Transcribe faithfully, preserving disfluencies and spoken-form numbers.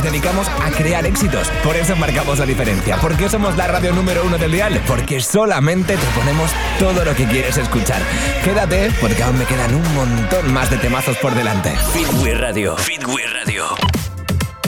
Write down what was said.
dedicamos a crear éxitos. Por eso marcamos la diferencia. ¿Por qué somos la radio número uno del dial? Porque solamente te ponemos todo lo que quieres escuchar. Quédate, porque aún me quedan un montón más de temazos por delante. Fitwi Radio. Fitwi Radio.